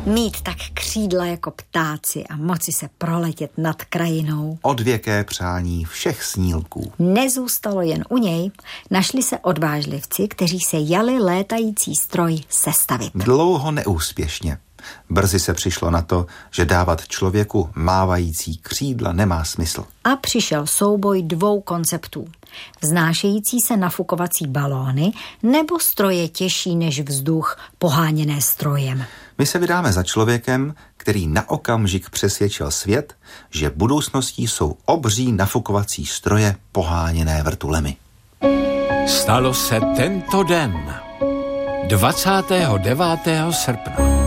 Mít tak křídla jako ptáci a moci se proletět nad krajinou. Odvěké přání všech snílků. Nezůstalo jen u něj, našli se odvážlivci, kteří se jali létající stroj sestavit. Dlouho neúspěšně. Brzy se přišlo na to, že dávat člověku mávající křídla nemá smysl. A přišel souboj dvou konceptů. Vznášející se nafukovací balóny nebo stroje těžší než vzduch, poháněné strojem. My se vydáme za člověkem, který na okamžik přesvědčil svět, že budoucností jsou obří nafukovací stroje poháněné vrtulemi. Stalo se tento den, 29. srpna.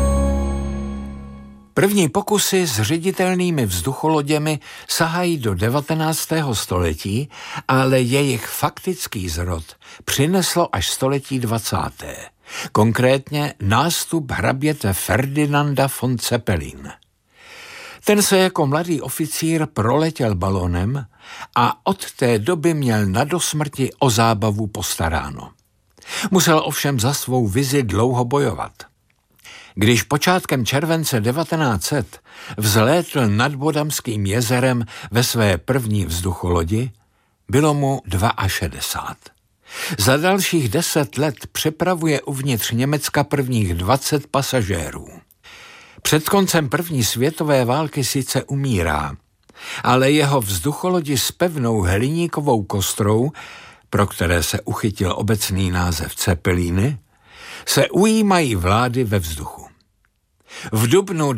První pokusy s ředitelnými vzducholoděmi sahají do 19. století, ale jejich faktický zrod přineslo až století 20. Konkrétně nástup hraběte Ferdinanda von Zeppelin. Ten se jako mladý oficír proletěl balonem a od té doby měl na dosmrti o zábavu postaráno. Musel ovšem za svou vizi dlouho bojovat. Když počátkem července 1900 vzlétl nad Bodamským jezerem ve své první vzducholodi, bylo mu 62. Za dalších 10 let přepravuje uvnitř Německa prvních 20 pasažérů. Před koncem první světové války sice umírá, ale jeho vzducholodi s pevnou hliníkovou kostrou, pro které se uchytil obecný název Zeppeliny, se ujímají vlády ve vzduchu. V dubnu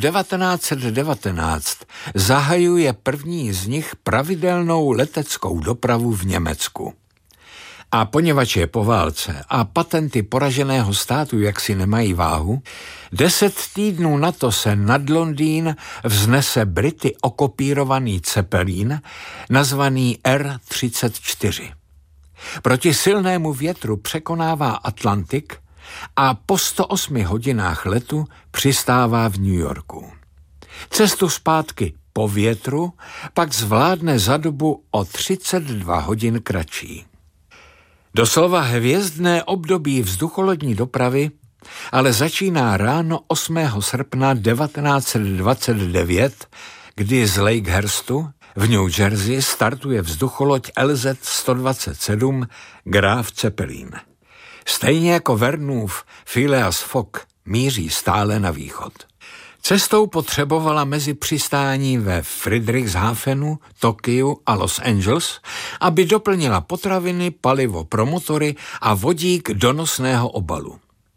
1919 zahajuje první z nich pravidelnou leteckou dopravu v Německu. A poněvadž je po válce a patenty poraženého státu jaksi nemají váhu, 10 týdnů na to se nad Londýn vznese Brity okopírovaný Zeppelin, nazvaný R-34. Proti silnému větru překonává Atlantik a po 108 hodinách letu přistává v New Yorku. Cestu zpátky po větru pak zvládne za dobu o 32 hodin kratší. Doslova hvězdné období vzducholodní dopravy ale začíná ráno 8. srpna 1929, kdy z Lakehurstu v New Jersey startuje vzducholoď LZ-127 Graf Zeppelin. Stejně jako Vernův Phileas Fogg míří stále na východ. Cestou potřebovala mezi přistání ve Friedrichshafenu, Tokiu a Los Angeles, aby doplnila potraviny, palivo pro motory a vodík do nosného obalu.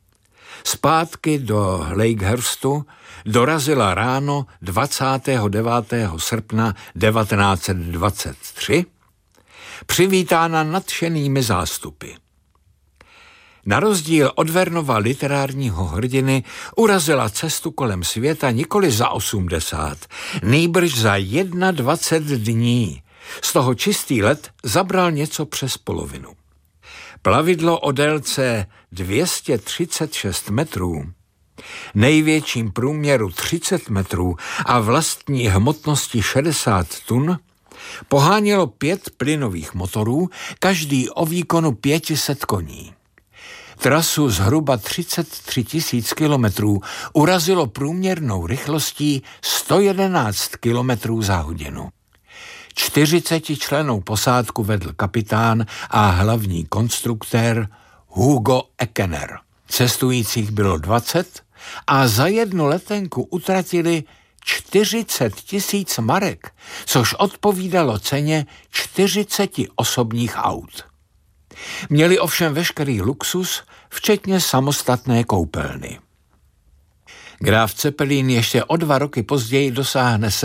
Zpátky do Lakehurstu dorazila ráno 29. srpna 1923, přivítána nadšenými zástupy. Na rozdíl od Vernova literárního hrdiny urazila cestu kolem světa nikoli za 80, nýbrž za 21 dní. Z toho čistý let zabral něco přes polovinu. Plavidlo o délce 236 metrů, největším průměru 30 metrů a vlastní hmotnosti 60 tun, pohánělo 5 plynových motorů, každý o výkonu 500 koní. Trasu zhruba 33 000 kilometrů urazilo průměrnou rychlostí 111 kilometrů za hodinu. 40člennou posádku vedl kapitán a hlavní konstruktér Hugo Eckener. Cestujících bylo 20 a za jednu letenku utratili 40 000 marek, což odpovídalo ceně 40 osobních aut. Měli ovšem veškerý luxus, včetně samostatné koupelny. Graf Zeppelin ještě o 2 roky později dosáhne